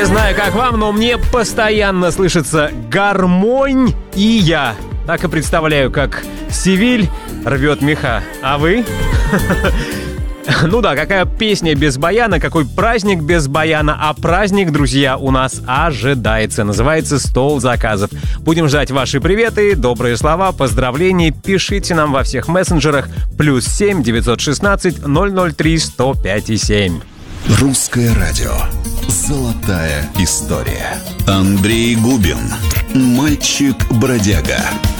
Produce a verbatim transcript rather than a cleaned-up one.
знаю, как вам, но мне постоянно слышится гармонь, и я так и представляю, как Севиль рвет меха. А вы? Ну да, какая песня без баяна, какой праздник без баяна. А праздник, друзья, у нас ожидается. Называется «Стол заказов». Будем ждать ваши приветы, добрые слова, поздравления. Пишите нам во всех мессенджерах. Плюс семь девятьсот шестнадцать ноль ноль три сто пять и семь. Русское радио. Золотая история. Андрей Губин. Мальчик-бродяга.